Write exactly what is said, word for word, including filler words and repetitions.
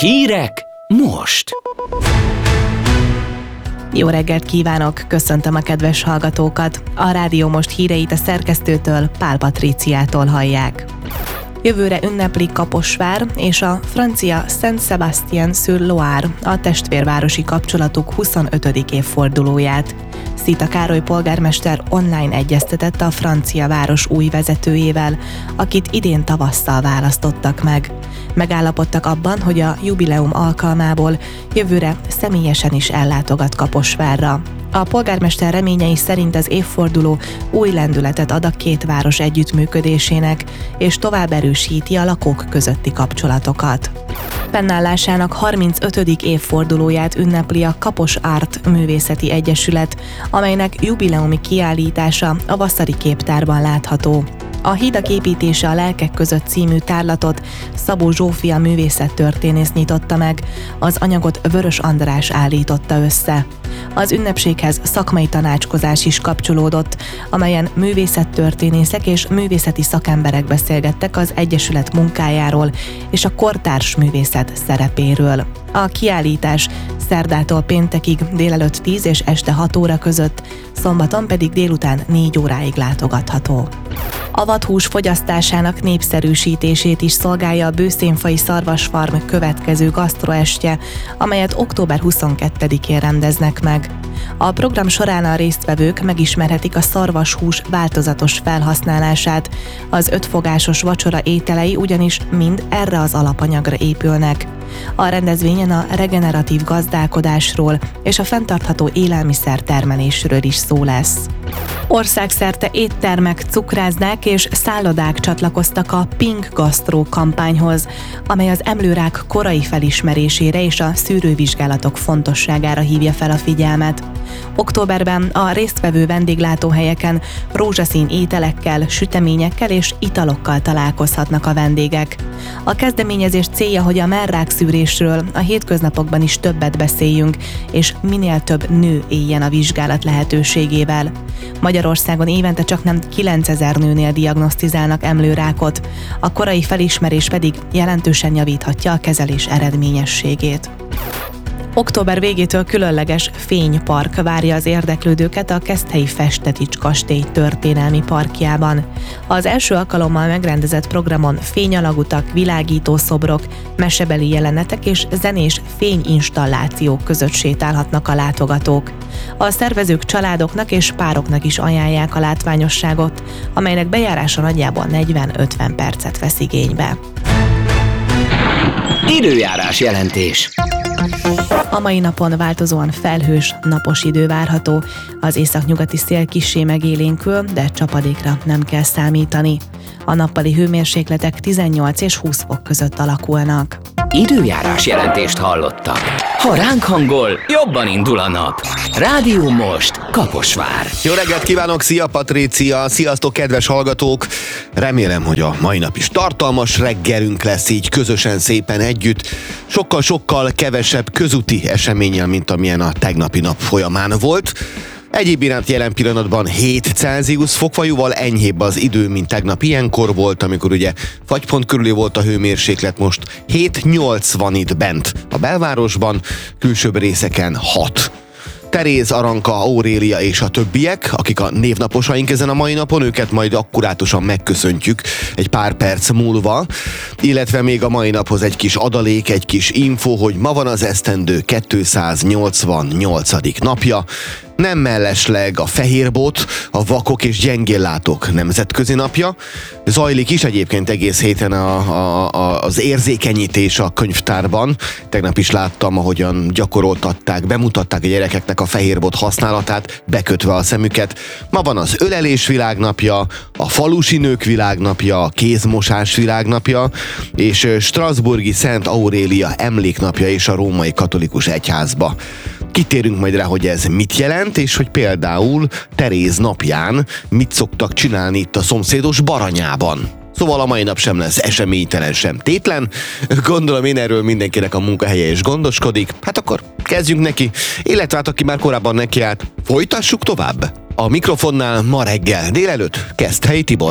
Hírek most! Jó reggelt kívánok, köszöntöm a kedves hallgatókat! A Rádió Most híreit a szerkesztőtől, Pál Patríciától hallják. Jövőre ünnepli Kaposvár és a francia Saint-Sébastien-sur-Loire a testvérvárosi kapcsolatuk huszonötödik évfordulóját. Szita Károly polgármester online egyeztetett a francia város új vezetőjével, akit idén tavasszal választottak meg. Megállapodtak abban, hogy a jubileum alkalmából jövőre személyesen is ellátogat Kaposvárra. A polgármester reményei szerint az évforduló új lendületet ad a két város együttműködésének, és tovább erősíti a lakók közötti kapcsolatokat. Fennállásának harmincötödik évfordulóját ünnepli a Kapos Art Művészeti Egyesület, amelynek jubileumi kiállítása a Vasszari Képtárban látható. A Hídak építése a lelkek között című tárlatot Szabó Zsófia művészettörténész nyitotta meg, az anyagot Vörös András állította össze. Az ünnepséghez szakmai tanácskozás is kapcsolódott, amelyen művészettörténészek és művészeti szakemberek beszélgettek az Egyesület munkájáról és a kortárs művészet szerepéről. A kiállítás szerdától péntekig délelőtt tíz és este hat óra között, szombaton pedig délután négy óráig látogatható. A vadhús fogyasztásának népszerűsítését is szolgálja a Bőszénfai Szarvasfarm következő gasztroestje, amelyet október huszonkettedikén rendeznek meg. A program során a résztvevők megismerhetik a szarvashús változatos felhasználását, az ötfogásos vacsora ételei ugyanis mind erre az alapanyagra épülnek. A rendezvényen a regeneratív gazdálkodásról és a fenntartható élelmiszer termelésről is szó lesz. Országszerte éttermek, cukrázdák és szállodák csatlakoztak a Pink Gastro kampányhoz, amely az emlőrák korai felismerésére és a szűrővizsgálatok fontosságára hívja fel a figyelmet. Októberben a résztvevő vendéglátóhelyeken rózsaszín ételekkel, süteményekkel és italokkal találkozhatnak a vendégek. A kezdeményezés célja, hogy a mellrákszűrésről a hétköznapokban is többet beszéljünk, és minél több nő éljen a vizsgálat lehetőségével. Magyarországon évente csaknem kilencezer nőnél diagnosztizálnak emlőrákot, a korai felismerés pedig jelentősen javíthatja a kezelés eredményességét. Október végétől különleges fénypark várja az érdeklődőket a Keszthelyi Festetics kastély történelmi parkjában. Az első alkalommal megrendezett programon fényalagutak, világító szobrok, mesebeli jelenetek és zenés fényinstallációk között sétálhatnak a látogatók. A szervezők családoknak és pároknak is ajánlják a látványosságot, amelynek bejárása nagyjából negyven-ötven percet vesz igénybe. Időjárás jelentés. A mai napon változóan felhős, napos idő várható, az északnyugati szél kissé megélénkül, de csapadékra nem kell számítani. A nappali hőmérsékletek tizennyolc és húsz fok között alakulnak. Időjárás jelentést hallottak. Ha ránk hangol, jobban indul a nap. Rádió Most, Kaposvár. Jó reggelt kívánok, szia Patrícia, sziasztok kedves hallgatók! Remélem, hogy a mai nap is tartalmas reggelünk lesz így közösen szépen együtt. Sokkal-sokkal kevesebb közúti eseménnyel, mint amilyen a tegnapi nap folyamán volt. Egyéb iránt jelen pillanatban hét Celsius fokfajúval enyhébb az idő, mint tegnap ilyenkor volt, amikor ugye fagypont körüli volt a hőmérséklet, most hét nyolc van itt bent a belvárosban, külsőbb részeken hat. Teréz, Aranka, Aurélia és a többiek, akik a névnaposaink ezen a mai napon, őket majd akkurátusan megköszöntjük egy pár perc múlva, illetve még a mai naphoz egy kis adalék, egy kis info, hogy ma van az esztendő kétszáznyolcvannyolcadik napja, nem mellesleg a fehérbot, a vakok és gyengéllátók nemzetközi napja. Zajlik is egyébként egész héten a, a, a, az érzékenyítés a könyvtárban. Tegnap is láttam, ahogyan gyakoroltatták, bemutatták a gyerekeknek a fehérbot használatát, bekötve a szemüket. Ma van az ölelés világnapja, a falusi nők világnapja, a kézmosás világnapja, és Strasbourgi Szent Aurélia emléknapja és a római katolikus egyházba. Kitérünk majd rá, hogy ez mit jelent, és hogy például Teréz napján mit szoktak csinálni itt a szomszédos Baranyában. Szóval a mai nap sem lesz eseménytelen, sem tétlen. Gondolom én erről mindenkinek a munkahelye is gondoskodik. Hát akkor kezdjünk neki, illetve hát aki már korábban nekiállt, folytassuk tovább. A mikrofonnál ma reggel délelőtt Keszthelyi Tibor.